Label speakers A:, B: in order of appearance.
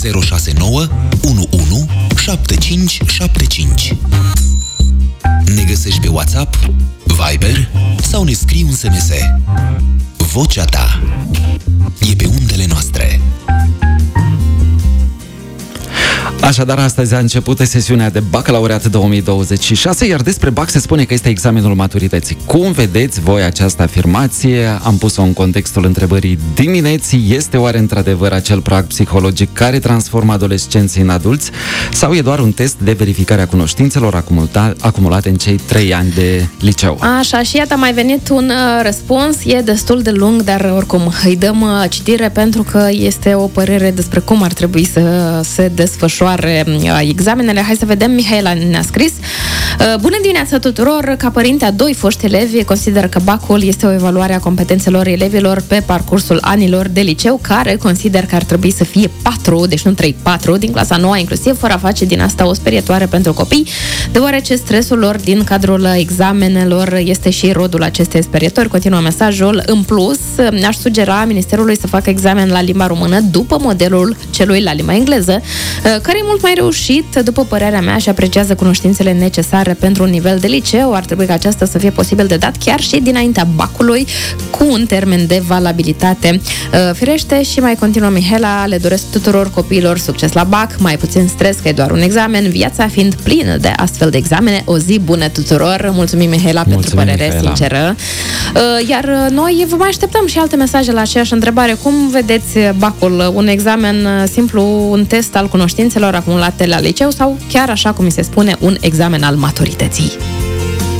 A: 069 11 7575. Ne găsești pe WhatsApp, Viber sau ne scrii un SMS. Vocea ta e pe undele noastre.
B: Așadar, astăzi a început sesiunea de bacalaureat 2026, iar despre BAC se spune că este examenul maturității. Cum vedeți voi această afirmație? Am pus-o în contextul întrebării dimineții. Este oare într-adevăr acel prag psihologic care transformă adolescenții în adulți? Sau e doar un test de verificare a cunoștințelor acumulate în cei 3 ani de liceu?
C: Așa, și iată, a mai venit un răspuns. E destul de lung, dar oricum îi dăm citire pentru că este o părere despre cum ar trebui să se desfășoare examenele. Hai să vedem, Mihaela ne-a scris. Bună dimineața tuturor! Ca părinte a 2 foști elevi, consider că BAC-ul este o evaluare a competențelor elevilor pe parcursul anilor de liceu, care consider că ar trebui să fie 4, deci nu 3, 4, din clasa 9 inclusiv, fără a face din asta o sperietoare pentru copii, deoarece stresul lor din cadrul examenelor este și rodul acestei sperietori. Continuă mesajul. În plus, aș sugera Ministerului să facă examen la limba română după modelul celui la limba engleză, care e mult mai reușit, după părerea mea, și apreciază cunoștințele necesare pentru un nivel de liceu. Ar trebui ca aceasta să fie posibil de dat chiar și dinaintea BAC-ului, cu un termen de valabilitate. Firește, și mai continuă Mihaela, le doresc tuturor copiilor succes la BAC, mai puțin stres că e doar un examen, viața fiind plină de astfel de examene. O zi bună tuturor! Mulțumim, Mihaela, pentru părere sinceră. Iar noi vă mai așteptăm și alte mesaje la aceeași întrebare. Cum vedeți BAC-ul? Un examen simplu, un test al cunoștințelor acumulate la liceu sau chiar așa cum mi se spune, un examen al maturității?